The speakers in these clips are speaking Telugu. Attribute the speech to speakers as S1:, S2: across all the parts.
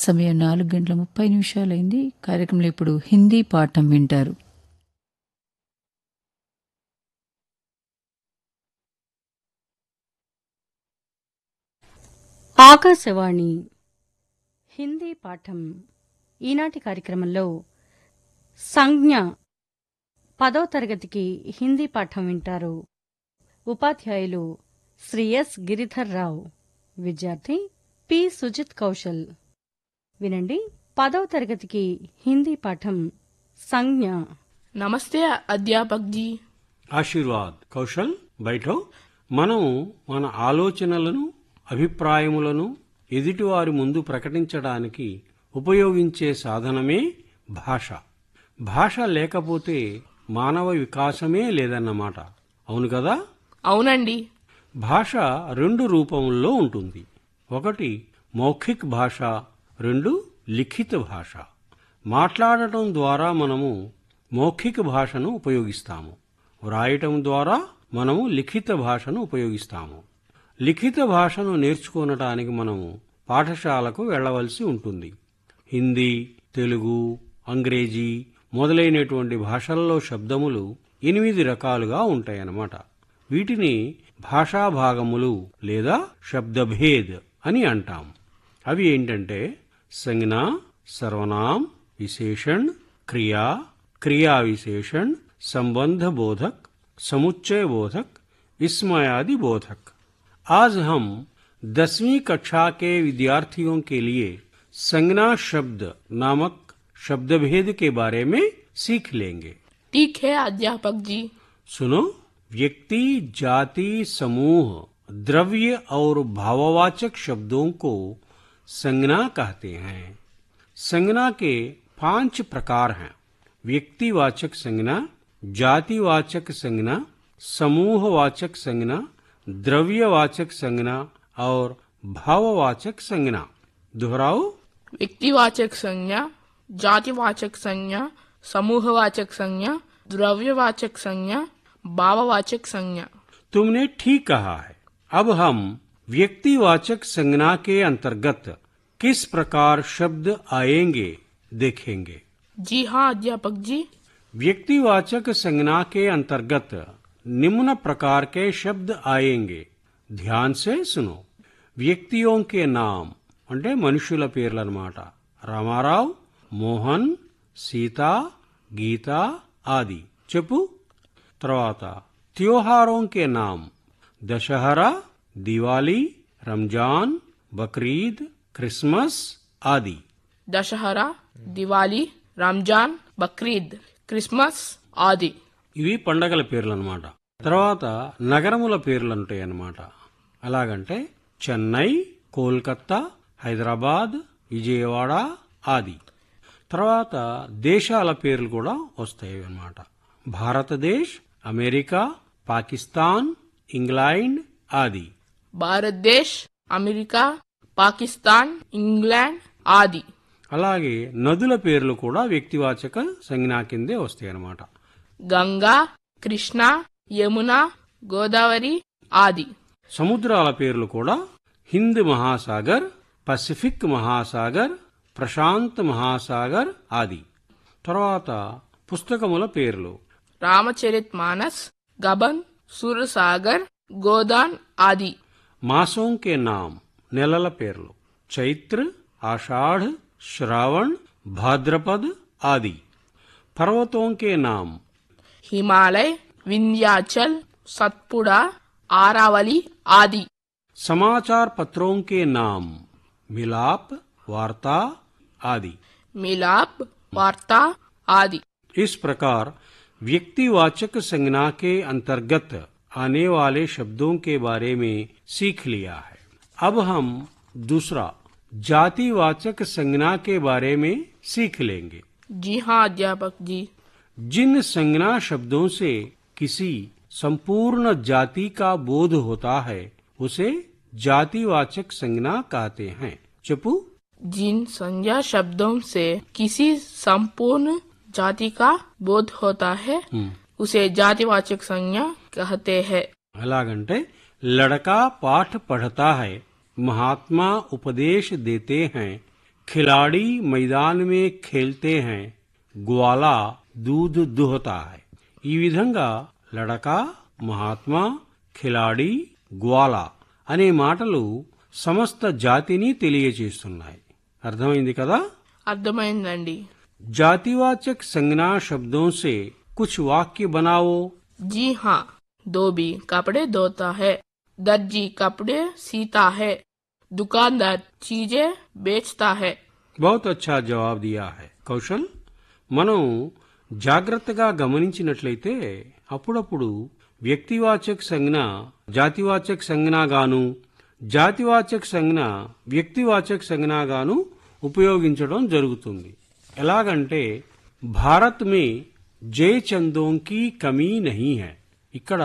S1: సమయం 4:30 కార్యక్రమంలో ఇప్పుడు హిందీ పాఠం వింటారు.
S2: ఆకాశవాణి హిందీ పాఠం. ఈనాటి కార్యక్రమంలో సంజ్ఞ 10వ తరగతికి హిందీ పాఠం వింటారు. ఉపాధ్యాయులు శ్రీ ఎస్ గిరిధర్ రావు, విద్యార్థి పి సుజిత్ కౌశల్. వినండి 10వ తరగతికి హిందీ పాఠం సంజ్ఞ.
S3: నమస్తే అధ్యాపక్ జీ.
S4: ఆశీర్వాద్. కౌశల్, బైఠో. మనం మన ఆలోచనలను, అభిప్రాయములను ఎదుటివారి ముందు ప్రకటించడానికి ఉపయోగించే సాధనమే భాష. భాష లేకపోతే మానవ వికాసమే లేదన్నమాట. అవును కదా?
S3: అవునండి.
S4: భాష 2 రూపముల్లో ఉంటుంది. ఒకటి మౌఖిక్ భాష, 2 లిఖిత భాష. మాట్లాడటం ద్వారా మనము మౌఖిక భాషను ఉపయోగిస్తాము. వ్రాయటం ద్వారా మనము లిఖిత భాషను ఉపయోగిస్తాము. లిఖిత భాషను నేర్చుకోవటానికి మనము పాఠశాలకు వెళ్లవలసి ఉంటుంది. హిందీ, తెలుగు, అంగ్రేజీ మొదలైనటువంటి భాషల్లో శబ్దములు 8 రకాలుగా ఉంటాయన్నమాట. వీటిని భాషాభాగములు లేదా శబ్దభేద్ అని అంటాం. అవి ఏంటంటే సంజ్ఞ, సర్వనాం, విశేషణ్, క్రియా, క్రియా విశేషణ్, संबंध बोधक, समुच्चय बोधक, विस्मयादि बोधक. आज हम 10वीं कक्षा के विद्यार्थियों के लिए संज्ञा शब्द नामक शब्दभेद के बारे में सीख लेंगे.
S3: ठीक है अध्यापक जी.
S4: सुनो. व्यक्ति, जाति, समूह, द्रव्य और भाववाचक शब्दों को संज्ञा कहते हैं. संज्ञा के 5 प्रकार हैं. व्यक्तिवाचक संज्ञा, जातिवाचक संज्ञा, समूहवाचक संज्ञा, द्रव्यवाचक संज्ञा और भाववाचक संज्ञा. दोहराओ.
S3: व्यक्तिवाचक संज्ञा, जातिवाचक संज्ञा, समूहवाचक संज्ञा, द्रव्यवाचक संज्ञा, भाववाचक संज्ञा.
S4: तुमने ठीक कहा है. अब हम व्यक्तिवाचक संज्ञा के अंतर्गत किस प्रकार शब्द आएंगे देखेंगे.
S3: जी हाँ अध्यापक जी.
S4: व्यक्तिवाचक संज्ञा के अंतर्गत निम्न प्रकार के शब्द आएंगे. ध्यान से सुनो. व्यक्तियों के नाम అంటే మనుషుల పేర్లన్నమాట. రామారావు, మోహన్, సీత, గీత ఆది. చెప్పు. తర్వాత त्योहारों के नाम दशहरा, दिवाली, रमजान, बकरीद, क्रिसमस आदि.
S3: दशहरा, दिवाली, రంజాన్, బక్రీద్, క్రిస్మస్ ఆది.
S4: ఇవి పండగల పేర్లు అన్నమాట. తర్వాత నగరముల పేర్లు ఉంటాయి అన్నమాట. అలాగంటే చెన్నై, కోల్కతా, హైదరాబాద్, విజయవాడ ఆది. తర్వాత దేశాల పేర్లు కూడా వస్తాయి అన్నమాట. భారతదేశ్, అమెరికా, పాకిస్తాన్, ఇంగ్లాండ్ ఆది.
S3: భారతదేశ్, అమెరికా, పాకిస్తాన్, ఇంగ్లాండ్ ఆది.
S4: అలాగే నదుల పేర్లు కూడా వ్యక్తివాచక సంజ్ఞా కిందే వస్తాయి అన్నమాట.
S3: గంగా, కృష్ణ, యమున, గోదావరి ఆది.
S4: సముద్రాల పేర్లు కూడా హింద్ మహాసాగర్, పసిఫిక్ మహాసాగర్, ప్రశాంత్ మహాసాగర్ ఆది. తర్వాత పుస్తకముల పేర్లు
S3: రామచరిత్ మానస్, గబన్, సూరసాగర్, గోదాన్ ఆది.
S4: మాసోं के नाम నెలల పేర్లు చైత్ర, ఆషాఢ, श्रावण, भाद्रपद आदि. पर्वतों के नाम
S3: हिमालय, विंध्याचल, सतपुड़ा, आरावली आदि.
S4: समाचार पत्रों के नाम मिलाप, वार्ता आदि.
S3: मिलाप, वार्ता आदि.
S4: इस प्रकार व्यक्तिवाचक संज्ञा के अंतर्गत आने वाले शब्दों के बारे में सीख लिया है. अब हम दूसरा जातिवाचक संज्ञा के बारे में सीख लेंगे.
S3: जी हाँ अध्यापक जी.
S4: जिन संज्ञा शब्दों से किसी संपूर्ण जाति का बोध होता है उसे जातिवाचक संज्ञा कहते हैं. चपू.
S3: जिन संज्ञा शब्दों से किसी संपूर्ण जाति का बोध होता है उसे जातिवाचक संज्ञा कहते हैं.
S4: అలాగంటే लड़का पाठ पढ़ता है, महात्मा उपदेश देते हैं, खिलाड़ी मैदान में खेलते हैं, ग्वाला दूध दुहता है. ఈ విధంగా లడక, మహాత్మా, ఖిలాడి, గ్వాలా అనే మాటలు సమస్త జాతిని తెలియజేస్తున్నాయి. అర్థమైంది కదా?
S3: అర్థమైందండి.
S4: जातिवाचक संज्ञा शब्दों से कुछ वाक्य बनाओ.
S3: जी हाँ, धोबी कपड़े धोता है, दर्जी कपड़े सीता है, दुकानदार चीजें बेचता है.
S4: बहुत अच्छा జవాబు दिया है కౌశల్. మనం జాగ్రత్తగా గమనించినట్లయితే అప్పుడప్పుడు వ్యక్తివాచక సంజ్ఞ జాతివాచక సంజ్ఞగాను, జాతివాచక సంజ్ఞ వ్యక్తివాచక సంజ్ఞగాను ఉపయోగించడం జరుగుతుంది. ఎలాగంటే భారత్ మే జయచందోం కి కమీ నహీ హై. ఇక్కడ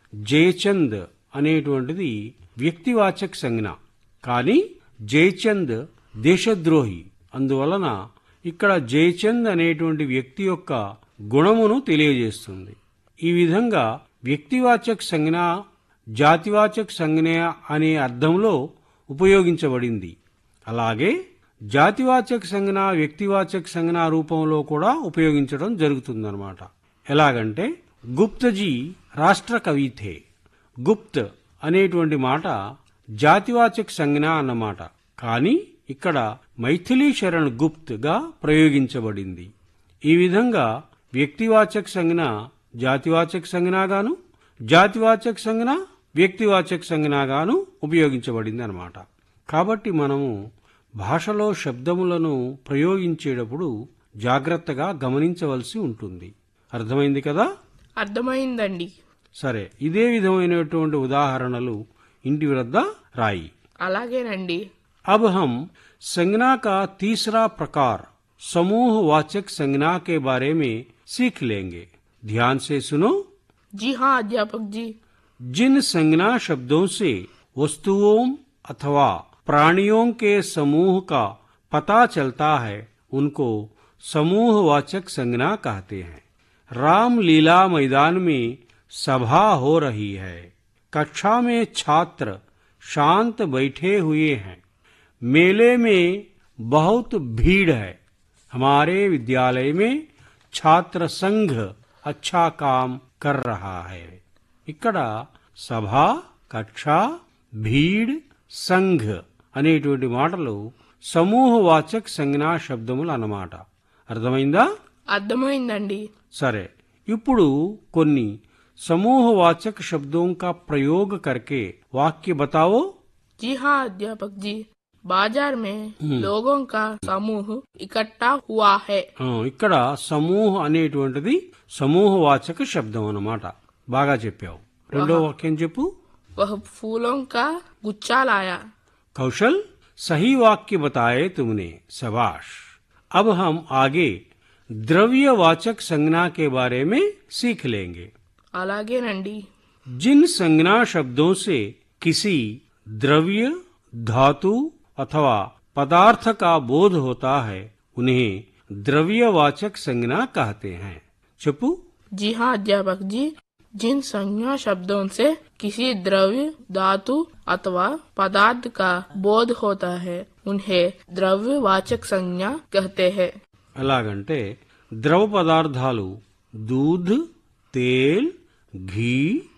S4: జయచంద్ అనేటువంటిది వ్యక్తివాచక సంజ్ఞ, కానీ జయచంద్ దేశద్రోహి. అందువలన ఇక్కడ జయచంద్ అనేటువంటి వ్యక్తి యొక్క గుణమును తెలియజేస్తుంది. ఈ విధంగా వ్యక్తివాచక సంజ్ఞ జాతివాచక సంజ్ఞ అనే అర్థంలో ఉపయోగించబడింది. అలాగే జాతివాచక సంజ్ఞ వ్యక్తివాచక సంజ్ఞ రూపంలో కూడా ఉపయోగించడం జరుగుతుందన్నమాట. ఎలాగంటే గుప్తజీ రాష్ట్ర కవి థే. గుప్త్ అనేటువంటి మాట జాతివాచక సంజ్ఞ అన్నమాట, కానీ ఇక్కడ మైథిలీ శరణ్ గుప్త్ గా ప్రయోగించబడింది. ఈ విధంగా వ్యక్తివాచక సంజ్ఞ జాతివాచక సంజ్ఞగాను, జాతివాచక సంజ్ఞ వ్యక్తివాచక సంజ్ఞగాను ఉపయోగించబడింది అన్నమాట. కాబట్టి మనము భాషలో శబ్దములను ప్రయోగించేటప్పుడు జాగ్రత్తగా గమనించవలసి ఉంటుంది. అర్థమైంది కదా?
S3: అర్థమైందండి.
S4: సరే, ఇదే విధమైనటువంటి ఉదాహరణలు ఇంటి వద్ద రాయి.
S3: అలాగేనండి.
S4: अब हम संज्ञा का तीसरा प्रकार समूहवाचक संज्ञा के बारे में सीख लेंगे. ध्यान से सुनो.
S3: जी हाँ अध्यापक जी.
S4: जिन संज्ञा शब्दों से वस्तुओं अथवा प्राणियों के समूह का पता चलता है उनको समूहवाचक संज्ञा कहते हैं. रामलीला मैदान में सभा हो रही है. कक्षा में छात्र शांत बैठे हुए हैं. मेले में बहुत भीड़ है. हमारे विद्यालय में छात्र संघ अच्छा काम कर रहा है. ఇక్కడ సభ, కక్ష, భీడ్, సంఘ్ అనేటువంటి మాటలు సమూహవాచక సంజ్ఞా శబ్దములు అన్నమాట. అర్థమైందా?
S3: అర్థమైందండి.
S4: సరే, ఇప్పుడు కొన్ని समूहवाचक शब्दों का प्रयोग करके वाक्य बताओ.
S3: जी हाँ अध्यापक जी. बाजार में लोगों का समूह इकट्ठा हुआ है.
S4: ఇక్కడ సమూహ అనేటువంటిది సమూహవాచక శబ్దం అన్నమాట. బాగా చెప్పావు. రెండో వాక్యం చెప్పు.
S3: वह फूलों का गुच्छा लाया.
S4: कौशल, सही वाक्य बताए तुमने, शाबाश. अब हम आगे द्रव्यवाचक संज्ञा के बारे में सीख लेंगे.
S3: అలాగేనండి.
S4: जिन संज्ञा शब्दों से किसी द्रव्य, धातु अथवा पदार्थ का बोध होता है उन्हें द्रव्यवाचक संज्ञा कहते हैं. चुप.
S3: जी हाँ अध्यापक जी. जिन संज्ञा शब्दों से किसी द्रव्य, धातु अथवा पदार्थ का बोध होता है उन्हें द्रव्यवाचक संज्ञा कहते हैं.
S4: అలాగంటే ద్రవ పదార్థాలు दूध, तेल, घी,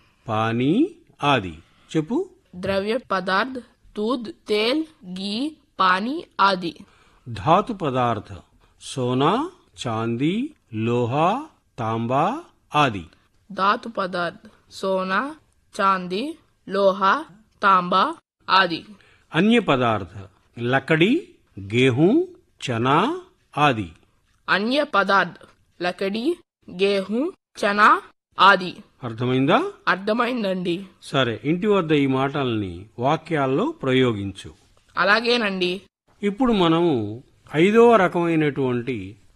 S4: पानी आदि. చెప్పు.
S3: द्रव्य पदार्थ दूध, तेल, घी, पानी आदि.
S4: धातु पदार्थ सोना, चांदी, लोहा, तांबा आदि.
S3: धातु पदार्थ सोना, चांदी, लोहा, तांबा आदि.
S4: अन्य पदार्थ लकड़ी, गेहूं, चना आदि.
S3: अन्य पदार्थ लकड़ी, गेहूं, चना ఆది.
S4: అర్థమైందా?
S3: అర్థమైందండి.
S4: సరే, ఇంటి వద్ద ఈ మాటల్ని వాక్యాల్లో ప్రయోగించు.
S3: అలాగేనండి.
S4: ఇప్పుడు మనము 5వ రకమైనటువంటి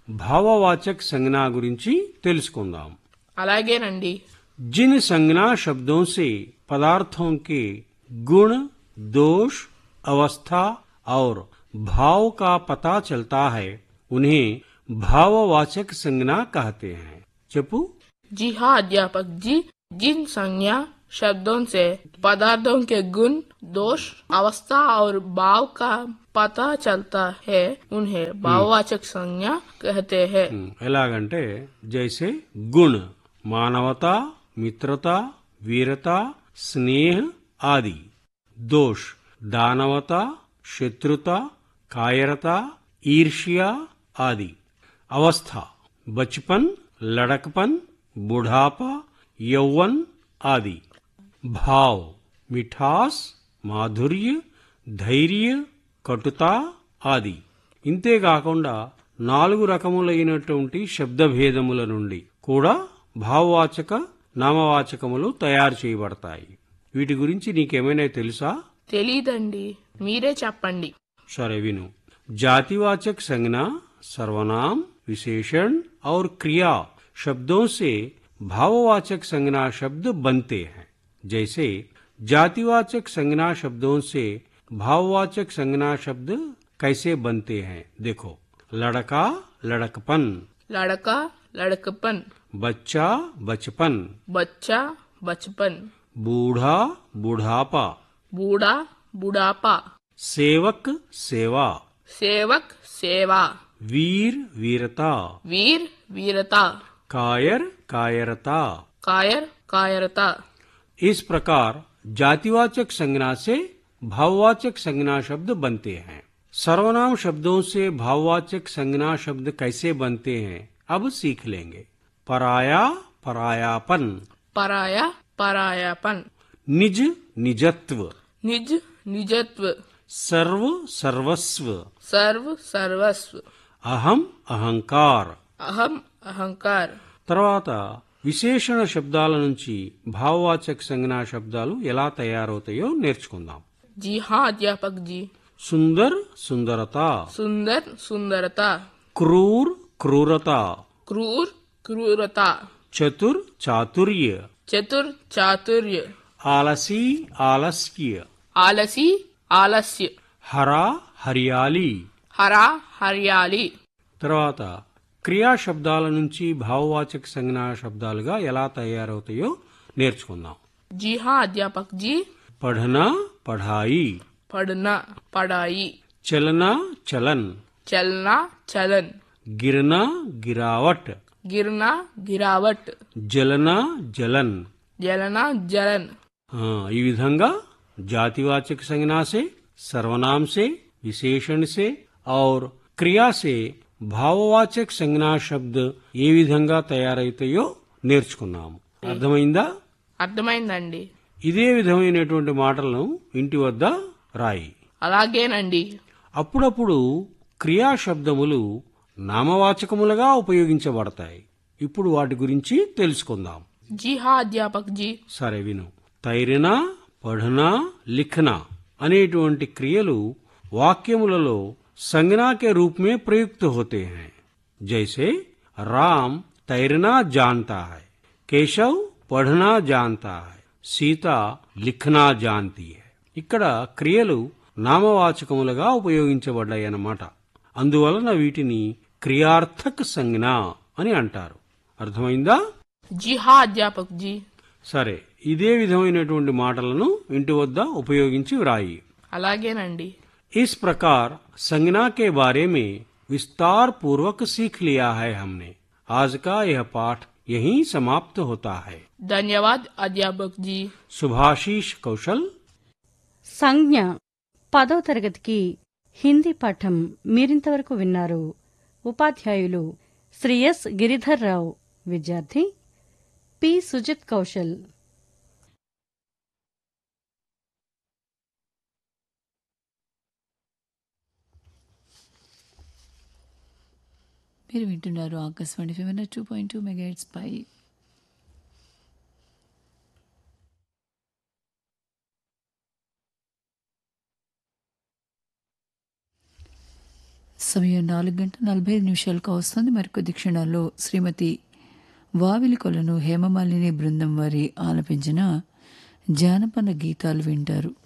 S4: భావవాచక సంజ్ఞ గురించి తెలుసుకుందాం.
S3: అలాగేనండి.
S4: जिन संज्ञा शब्दों से पदार्थों के गुण, दोष, अवस्था और भाव का पता चलता है उन्हें भाववाचक संज्ञा कहते हैं. చెప్పు.
S3: जी हाँ अध्यापक जी. जिन संज्ञा शब्दों से पदार्थों के गुण, दोष, अवस्था और भाव का पता चलता है उन्हें भाववाचक संज्ञा कहते हैं।
S4: ఎలాగంటే జైసే గుణ మానవతా మిత్రతా వీరతా స్నేహ ఆది दोष दानवता शत्रुता कायरता ईर्ष्या आदि अवस्था बचपन लड़कपन बुढ़ापा यौवन आदि भाव मिठास माधुर्य ధైర్య కటుత ఆది ఇంతే కాకుండా 4 రకములైనటువంటి శబ్దభేదముల నుండి కూడా భావవాచక నామవాచకములు తయారు చేయబడతాయి. వీటి గురించి నీకేమైనా తెలుసా?
S3: తెలీదండి, మీరే చెప్పండి.
S4: సరే విను. जातिवाचक संज्ञा सर्वनाम विशेषण और क्रिया शब्दों से भाववाचक संज्ञा शब्द बनते हैं. जैसे जातिवाचक संज्ञा शब्दों से भाववाचक संज्ञा शब्द कैसे बनते हैं देखो. लड़का लड़कपन,
S3: लड़का लड़कपन,
S4: बच्चा बचपन,
S3: बच्चा बचपन,
S4: बूढ़ा बुढ़ापा,
S3: बूढ़ा बुढ़ापा,
S4: सेवक सेवा,
S3: सेवक सेवा,
S4: वीर वीरता,
S3: वीर वीरता,
S4: कायर कायरता.
S3: कायर कायरता.
S4: इस प्रकार जातिवाचक संज्ञा से भाववाचक संज्ञा शब्द बनते हैं. सर्वनाम शब्दों से भाववाचक संज्ञा शब्द कैसे बनते हैं अब सीख लेंगे. पराया परायापन,
S3: पराया परायापन,
S4: निज निजत्व,
S3: निज निजत्व,
S4: सर्व सर्वस्व,
S3: सर्व सर्वस्व,
S4: अहम अहंकार.
S3: अहम अहंकार.
S4: తర్వాత విశేషణ శబ్దాల నుంచి భావవాచక సంజ్ఞా శబ్దాలు ఎలా తయారవుతాయో నేర్చుకుందాం.
S3: जी हाँ अध्यापक जी.
S4: सुंदर सुंदरता,
S3: सुंदर सुंदरता,
S4: क्रूर क्रूरता,
S3: क्रूर क्रूरता,
S4: चतुर चातुर्य,
S3: चतुर चातुर्य,
S4: आलसी आलस्य,
S3: आलसी आलस्य,
S4: हरा हरियाली.
S3: हरा हरियाली.
S4: తర్వాత క్రియా శబ్దాల నుంచి భావవాచక సంజ్ఞా శబ్దాలుగా ఎలా తయారవుతాయో నేర్చుకుందాం.
S3: जी हाँ अध्यापक जी.
S4: पढ़ना पढ़ाई,
S3: पढ़ना पढ़ाई,
S4: चलना चलन,
S3: चलना चलन,
S4: गिरना गिरावट,
S3: गिरना गिरावट,
S4: जलना जलन.
S3: जलना जलन.
S4: ఈ విధంగా जातिवाचक संज्ञा से, सर्वनाम से, विशेषण से और क्रिया से భావవాచక సంజ్ఞా శబ్ద ఏ విధంగా తయారైతాయో నేర్చుకున్నాము. అర్థమైందా?
S3: అర్థమైందండి.
S4: ఇదే విధమైనటువంటి మాటలను ఇంటి వద్ద రాయి.
S3: అలాగేనండి.
S4: అప్పుడప్పుడు క్రియా శబ్దములు నామవాచకములుగా ఉపయోగించబడతాయి. ఇప్పుడు వాటి గురించి తెలుసుకుందాం.
S3: जी हाँ अध्यापक जी.
S4: సరే విను. తైరనా పढ़ना लिखना అనేటువంటి క్రియలు వాక్యములలో संज्ञा के रूप में प्रयुक्त होते हैं. जैसे राम तैरना जानता है, केशव पढ़ना जानता है, सीता लिखना जानती है. ఇక్కడ క్రియలు నామవాచకములుగా ఉపయోగించబడ్డాయన్నమాట. అందువలన వీటిని క్రియార్థక సంజ్ఞ అని అంటారు. అర్థమైందా?
S3: जी हाँ अध्यापक जी.
S4: సరే, ఇదే విధమైనటువంటి మాటలను ఇంటి వద్ద ఉపయోగించి వ్రాయి.
S3: అలాగేనండి.
S4: इस प्रकार संज्ञा के बारे में विस्तार पूर्वक सीख लिया है हमने. आज का यह पाठ यहीं समाप्त होता है.
S3: धन्यवाद अध्यापक जी.
S4: सुभाषीष कौशल.
S2: సంజ్ఞ 10వ తరగతికి హిందీ పాఠం మీరింతవరకు విన్నారు. ఉపాధ్యాయులు శ్రీ ఎస్ గిరిధర్ రావు, విద్యార్థి పి సుజిత్ కౌశల్.
S1: మీరు వింటున్నారు ఆకాశవాణి FM 2.2 మెగాహెర్ట్జ్ పై. సమయం 4:45 వస్తుంది. మరికొద్ది క్షణాల్లో శ్రీమతి వావిలి కొలను హేమమాలిని బృందం వారి ఆలపించిన జానపద గీతాలు వింటారు.